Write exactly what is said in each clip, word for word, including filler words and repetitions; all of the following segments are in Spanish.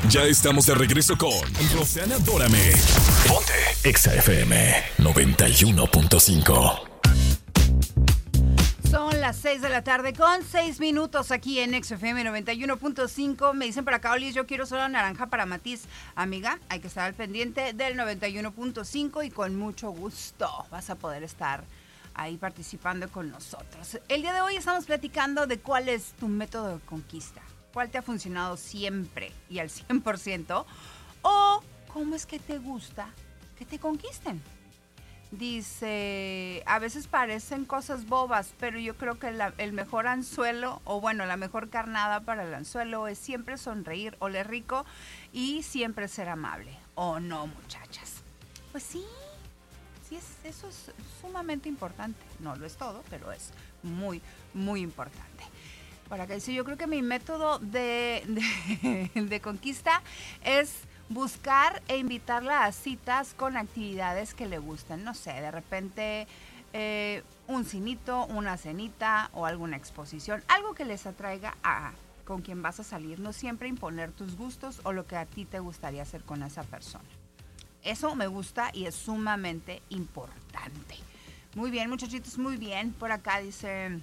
Ya estamos de regreso con Roxana Dórame. Ponte Exa F M noventa y uno punto cinco. Son las seis de la tarde con seis minutos aquí en Exa F M noventa y uno punto cinco. Me dicen por acá, Olis, yo quiero solo naranja para Matiz. Amiga, hay que estar al pendiente del noventa y uno punto cinco y con mucho gusto vas a poder estar ahí participando con nosotros. El día de hoy estamos platicando de cuál es tu método de conquista. ¿Cuál te ha funcionado siempre y al cien por ciento? ¿O cómo es que te gusta que te conquisten? Dice, a veces parecen cosas bobas, pero yo creo que la, el mejor anzuelo, o bueno, la mejor carnada para el anzuelo es siempre sonreír, oler rico y siempre ser amable. ¿O no, muchachas? Pues sí, sí es, eso es sumamente importante. No lo es todo, pero es muy, muy importante. Por acá dice, yo creo que mi método de, de, de conquista es buscar e invitarla a citas con actividades que le gusten. No sé, de repente eh, un cinito, una cenita o alguna exposición. Algo que les atraiga a con quien vas a salir. No siempre imponer tus gustos o lo que a ti te gustaría hacer con esa persona. Eso me gusta y es sumamente importante. Muy bien, muchachitos, muy bien. Por acá dice...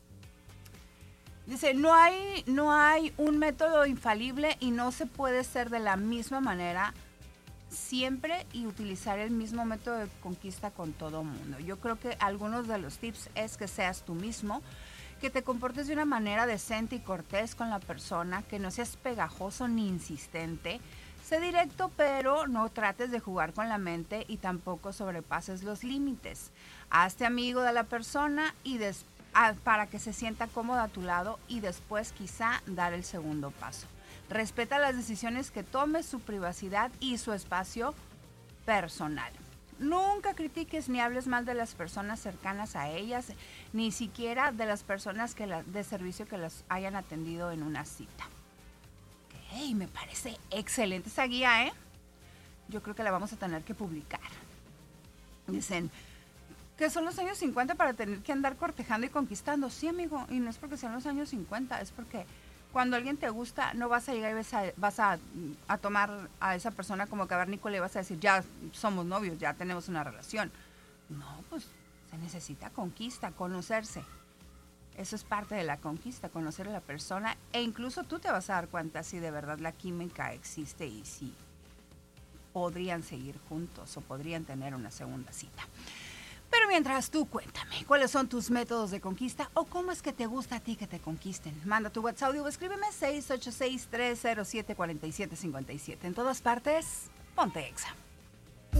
Dice, no hay, no hay un método infalible y no se puede ser de la misma manera siempre y utilizar el mismo método de conquista con todo mundo. Yo creo que algunos de los tips es que seas tú mismo, que te comportes de una manera decente y cortés con la persona, que no seas pegajoso ni insistente. Sé directo, pero no trates de jugar con la mente y tampoco sobrepases los límites. Hazte amigo de la persona y después para que se sienta cómoda a tu lado y después quizá dar el segundo paso. Respeta las decisiones que tome, su privacidad y su espacio personal. Nunca critiques ni hables mal de las personas cercanas a ellas, ni siquiera de las personas que la, de servicio que las hayan atendido en una cita. Ok, me parece excelente esa guía, ¿eh? Yo creo que la vamos a tener que publicar. Dicen... que son los años cincuenta para tener que andar cortejando y conquistando. Sí, amigo, y no es porque sean los años cincuenta, es porque cuando alguien te gusta, no vas a llegar y vas a, vas a, a tomar a esa persona como cavernícola y vas a decir, ya somos novios, ya tenemos una relación. No, pues se necesita conquista, conocerse. Eso es parte de la conquista, conocer a la persona, e incluso tú te vas a dar cuenta si de verdad la química existe y si podrían seguir juntos o podrían tener una segunda cita. Pero mientras tú cuéntame, ¿cuáles son tus métodos de conquista o cómo es que te gusta a ti que te conquisten? Manda tu WhatsApp o escríbeme seis ocho seis, tres cero siete, cuatro siete cinco siete. En todas partes, ponte Exa.